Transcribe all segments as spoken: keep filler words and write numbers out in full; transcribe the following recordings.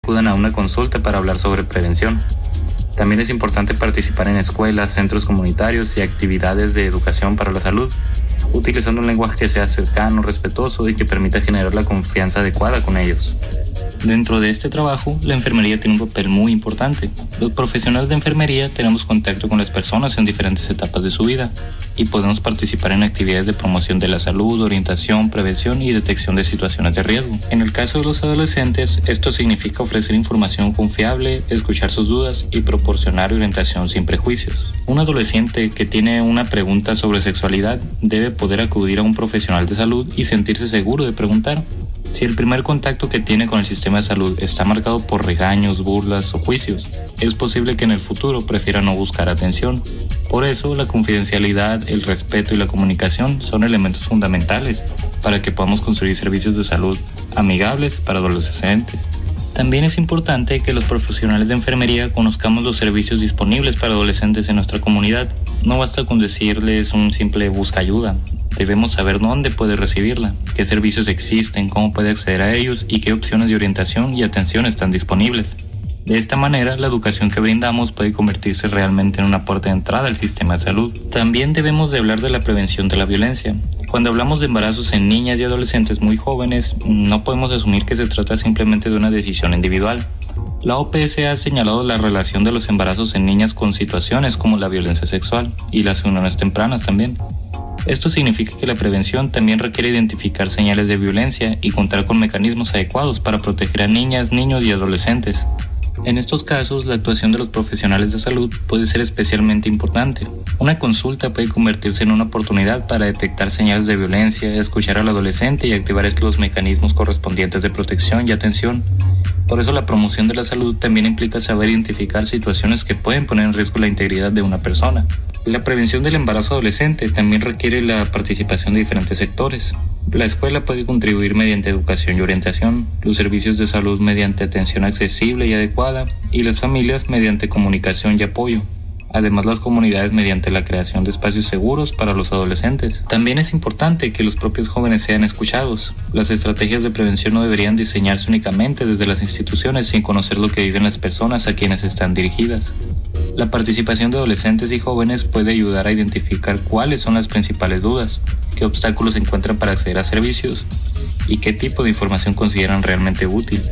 acudan a una consulta para hablar sobre prevención. También es importante participar en escuelas, centros comunitarios y actividades de educación para la salud, utilizando un lenguaje que sea cercano, respetuoso y que permita generar la confianza adecuada con ellos. Dentro de este trabajo, la enfermería tiene un papel muy importante. Los profesionales de enfermería tenemos contacto con las personas en diferentes etapas de su vida y podemos participar en actividades de promoción de la salud, orientación, prevención y detección de situaciones de riesgo. En el caso de los adolescentes, esto significa ofrecer información confiable, escuchar sus dudas y proporcionar orientación sin prejuicios. Un adolescente que tiene una pregunta sobre sexualidad debe poder acudir a un profesional de salud y sentirse seguro de preguntar. Si el primer contacto que tiene con el sistema de salud está marcado por regaños, burlas o juicios, es posible que en el futuro prefiera no buscar atención. Por eso, la confidencialidad, el respeto y la comunicación son elementos fundamentales para que podamos construir servicios de salud amigables para adolescentes. También es importante que los profesionales de enfermería conozcamos los servicios disponibles para adolescentes en nuestra comunidad. No basta con decirles un simple busca ayuda. Debemos saber dónde puede recibirla, qué servicios existen, cómo puede acceder a ellos y qué opciones de orientación y atención están disponibles. De esta manera, la educación que brindamos puede convertirse realmente en una puerta de entrada al sistema de salud. También debemos de hablar de la prevención de la violencia. Cuando hablamos de embarazos en niñas y adolescentes muy jóvenes, no podemos asumir que se trata simplemente de una decisión individual. La O P S ha señalado la relación de los embarazos en niñas con situaciones como la violencia sexual y las uniones tempranas también. Esto significa que la prevención también requiere identificar señales de violencia y contar con mecanismos adecuados para proteger a niñas, niños y adolescentes. En estos casos, la actuación de los profesionales de salud puede ser especialmente importante. Una consulta puede convertirse en una oportunidad para detectar señales de violencia, escuchar al adolescente y activar los mecanismos correspondientes de protección y atención. Por eso, la promoción de la salud también implica saber identificar situaciones que pueden poner en riesgo la integridad de una persona. La prevención del embarazo adolescente también requiere la participación de diferentes sectores. La escuela puede contribuir mediante educación y orientación, los servicios de salud mediante atención accesible y adecuada, y las familias mediante comunicación y apoyo. Además, las comunidades mediante la creación de espacios seguros para los adolescentes. También es importante que los propios jóvenes sean escuchados. Las estrategias de prevención no deberían diseñarse únicamente desde las instituciones sin conocer lo que viven las personas a quienes están dirigidas. La participación de adolescentes y jóvenes puede ayudar a identificar cuáles son las principales dudas, qué obstáculos encuentran para acceder a servicios y qué tipo de información consideran realmente útil.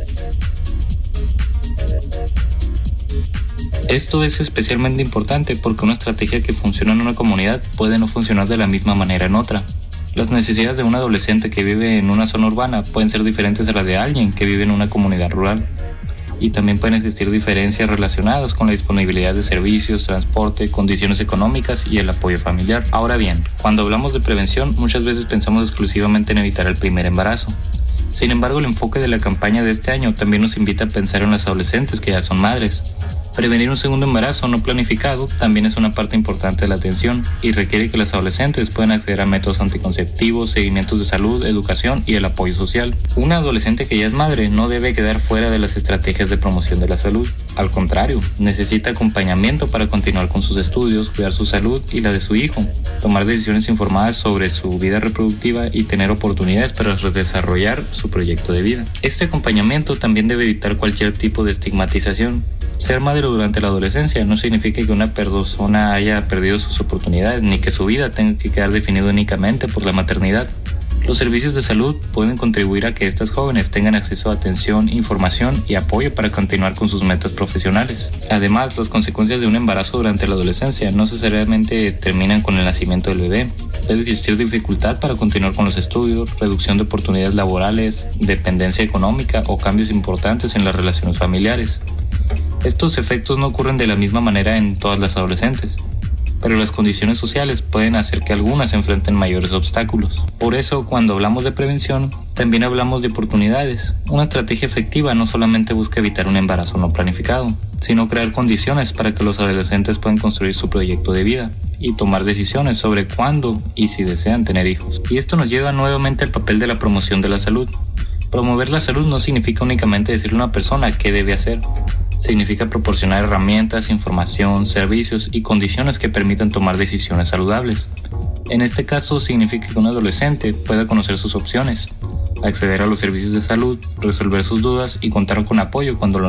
Esto es especialmente importante porque una estrategia que funciona en una comunidad puede no funcionar de la misma manera en otra. Las necesidades de un adolescente que vive en una zona urbana pueden ser diferentes a las de alguien que vive en una comunidad rural. Y también pueden existir diferencias relacionadas con la disponibilidad de servicios, transporte, condiciones económicas y el apoyo familiar. Ahora bien, cuando hablamos de prevención, muchas veces pensamos exclusivamente en evitar el primer embarazo. Sin embargo, el enfoque de la campaña de este año también nos invita a pensar en las adolescentes que ya son madres. Prevenir un segundo embarazo no planificado también es una parte importante de la atención y requiere que las adolescentes puedan acceder a métodos anticonceptivos, seguimientos de salud, educación y el apoyo social. Una adolescente que ya es madre no debe quedar fuera de las estrategias de promoción de la salud. Al contrario, necesita acompañamiento para continuar con sus estudios, cuidar su salud y la de su hijo, tomar decisiones informadas sobre su vida reproductiva y tener oportunidades para desarrollar su proyecto de vida. Este acompañamiento también debe evitar cualquier tipo de estigmatización. Ser madre durante la adolescencia no significa que una persona haya perdido sus oportunidades ni que su vida tenga que quedar definida únicamente por la maternidad. Los servicios de salud pueden contribuir a que estas jóvenes tengan acceso a atención, información y apoyo para continuar con sus metas profesionales. Además, las consecuencias de un embarazo durante la adolescencia no necesariamente terminan con el nacimiento del bebé. Puede existir dificultad para continuar con los estudios, reducción de oportunidades laborales, dependencia económica o cambios importantes en las relaciones familiares. Estos efectos no ocurren de la misma manera en todas las adolescentes, pero las condiciones sociales pueden hacer que algunas enfrenten mayores obstáculos. Por eso, cuando hablamos de prevención, también hablamos de oportunidades. Una estrategia efectiva no solamente busca evitar un embarazo no planificado, sino crear condiciones para que los adolescentes puedan construir su proyecto de vida y tomar decisiones sobre cuándo y si desean tener hijos. Y esto nos lleva nuevamente al papel de la promoción de la salud. Promover la salud no significa únicamente decirle a una persona qué debe hacer. Significa proporcionar herramientas, información, servicios y condiciones que permitan tomar decisiones saludables. En este caso, significa que un adolescente pueda conocer sus opciones, acceder a los servicios de salud, resolver sus dudas y contar con apoyo cuando lo